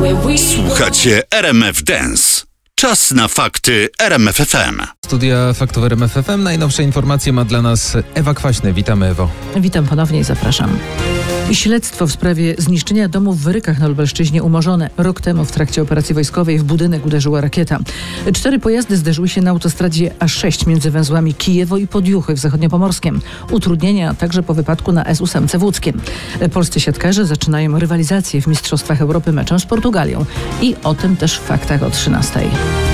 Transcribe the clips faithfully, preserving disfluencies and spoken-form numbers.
Słuchacie R M F Dance. Czas na fakty R M F F M. Studia Faktów R M F F M. Najnowsze informacje ma dla nas Ewa Kwaśny. Witamy, Ewo. Witam ponownie i zapraszam. Śledztwo w sprawie zniszczenia domu w Wyrykach na Lubelszczyźnie umorzone. Rok temu w trakcie operacji wojskowej w budynek uderzyła rakieta. Cztery pojazdy zderzyły się na autostradzie A sześć między węzłami Kijewo i Podjuchy w Zachodniopomorskiem. Utrudnienia także po wypadku na S osiem w Łódzkiem. Polscy siatkarze zaczynają rywalizację w Mistrzostwach Europy meczem z Portugalią. I o tym też w faktach o trzynastej.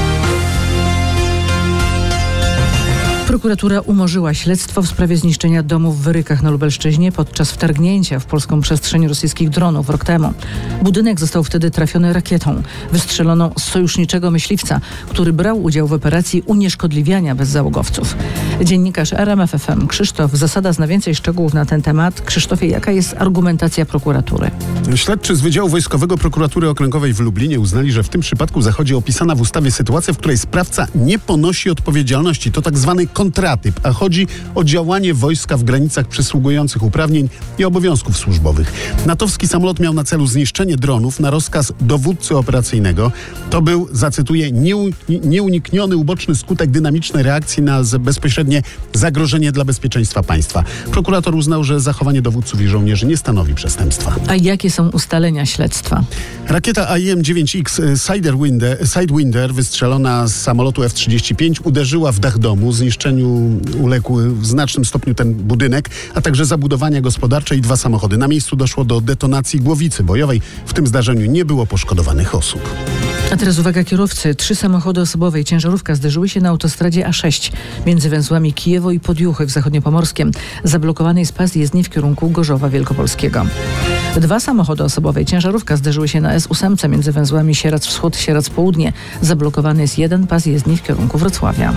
Prokuratura umorzyła śledztwo w sprawie zniszczenia domu w Wyrykach na Lubelszczyźnie podczas wtargnięcia w polską przestrzeń rosyjskich dronów rok temu. Budynek został wtedy trafiony rakietą, wystrzeloną z sojuszniczego myśliwca, który brał udział w operacji unieszkodliwiania bezzałogowców. Dziennikarz R M F F M Krzysztof Zasada zna więcej szczegółów na ten temat. Krzysztofie, jaka jest argumentacja prokuratury? Śledczy z Wydziału Wojskowego Prokuratury Okręgowej w Lublinie uznali, że w tym przypadku zachodzi opisana w ustawie sytuacja, w której sprawca nie ponosi odpowiedzialności. To tak zwany kontratyp, a chodzi o działanie wojska w granicach przysługujących uprawnień i obowiązków służbowych. natowski samolot miał na celu zniszczenie dronów na rozkaz dowódcy operacyjnego. To był, zacytuję, nieu, nieunikniony uboczny skutek dynamicznej reakcji na bezpośrednie zagrożenie dla bezpieczeństwa państwa. Prokurator uznał, że zachowanie dowódców i żołnierzy nie stanowi przestępstwa. A jakie są ustalenia śledztwa? Rakieta A I M dziewięć X Sidewinder, Sidewinder wystrzelona z samolotu F trzydzieści pięć uderzyła w dach domu. Zniszczeniu uległ w znacznym stopniu ten budynek, a także zabudowania gospodarcze i dwa samochody. Na miejscu doszło do detonacji głowicy bojowej. W tym zdarzeniu nie było poszkodowanych osób. A teraz uwaga kierowcy. Trzy samochody osobowe i ciężarówka zderzyły się na autostradzie A sześć między węzłami Kijewo i Podjuchy w Zachodniopomorskiem. Zablokowany jest pas jezdni w kierunku Gorzowa Wielkopolskiego. Dwa samochody osobowe i ciężarówka zderzyły się na S osiem między węzłami Sieradz Wschód, Sieradz Południe. Zablokowany jest jeden pas jezdni w kierunku Wrocławia.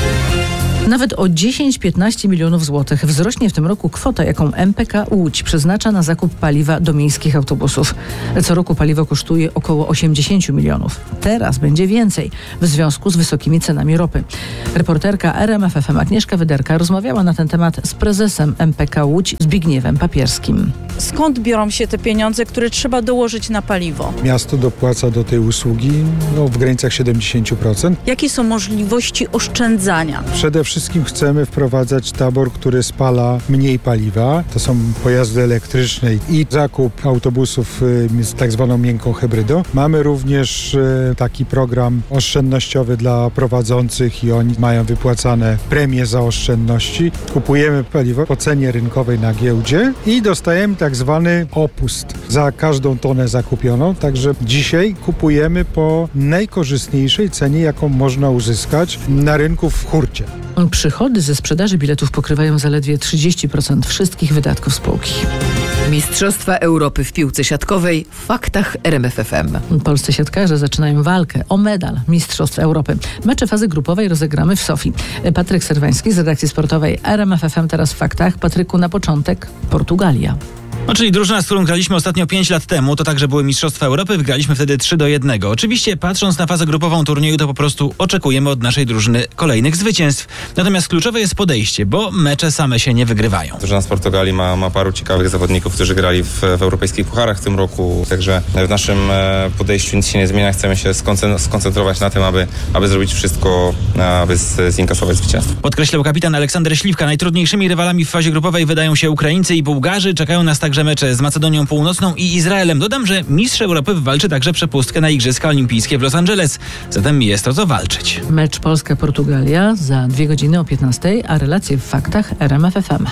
Nawet o dziesięć do piętnastu milionów złotych wzrośnie w tym roku kwota, jaką M P K Łódź przeznacza na zakup paliwa do miejskich autobusów. Co roku paliwo kosztuje około osiemdziesiąt milionów. Teraz będzie więcej w związku z wysokimi cenami ropy. Reporterka R M F F M Agnieszka Wyderka rozmawiała na ten temat z prezesem M P K Łódź Zbigniewem Papierskim. Skąd biorą się te pieniądze, które trzeba dołożyć na paliwo? Miasto dopłaca do tej usługi no, w granicach siedemdziesiąt procent. Jakie są możliwości oszczędzania? Przede wszystkim chcemy wprowadzać tabor, który spala mniej paliwa. To są pojazdy elektryczne i zakup autobusów z tak zwaną miękką hybrydą. Mamy również taki program oszczędnościowy dla prowadzących i oni mają wypłacane premie za oszczędności. Kupujemy paliwo po cenie rynkowej na giełdzie i dostajemy tak zwany opust za każdą tonę zakupioną. Także dzisiaj kupujemy po najkorzystniejszej cenie, jaką można uzyskać na rynku w hurcie. Przychody ze sprzedaży biletów pokrywają zaledwie trzydzieści procent wszystkich wydatków spółki. Mistrzostwa Europy w piłce siatkowej w faktach R M F F M. Polscy siatkarze zaczynają walkę o medal Mistrzostw Europy. Mecze fazy grupowej rozegramy w Sofii. Patryk Serwański z redakcji sportowej R M F F M teraz w faktach. Patryku, na początek Portugalia. No, czyli drużyna, z którą graliśmy ostatnio pięć lat temu, to także były Mistrzostwa Europy, wygraliśmy wtedy trzy do jednego. Oczywiście patrząc na fazę grupową turnieju, to po prostu oczekujemy od naszej drużyny kolejnych zwycięstw. Natomiast kluczowe jest podejście, bo mecze same się nie wygrywają. Drużyna z Portugalii ma, ma paru ciekawych zawodników, którzy grali w, w europejskich pucharach w tym roku, także w naszym podejściu nic się nie zmienia. Chcemy się skoncentrować na tym, aby, aby zrobić wszystko, aby zinkasować zwycięstwo. Podkreślał kapitan Aleksander Śliwka. Najtrudniejszymi rywalami w fazie grupowej wydają się Ukraińcy i Bułgarzy. Czekają nas także mecze z Macedonią Północną i Izraelem. Dodam, że mistrz Europy wywalczy także przepustkę na Igrzyska Olimpijskie w Los Angeles. Zatem jest o co walczyć. Mecz Polska-Portugalia za dwie godziny o piętnastej, a relacje w faktach R M F F M.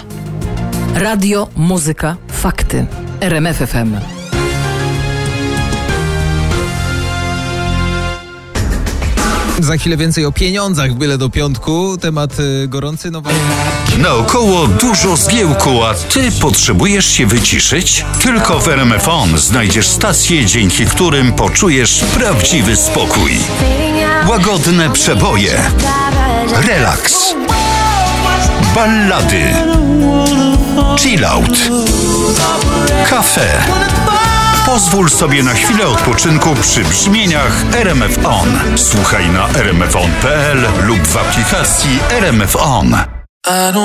Radio, muzyka, fakty. R M F F M. Za chwilę więcej o pieniądzach, byle do piątku. Temat y, gorący. No... Naokoło dużo zgiełku, a ty potrzebujesz się wyciszyć? Tylko w R M F On znajdziesz stacje, dzięki którym poczujesz prawdziwy spokój. Łagodne przeboje, relaks, ballady, chillout, kafe. Pozwól sobie na chwilę odpoczynku przy brzmieniach R M F On. Słuchaj na r m f on kropka p l lub w aplikacji R M F On.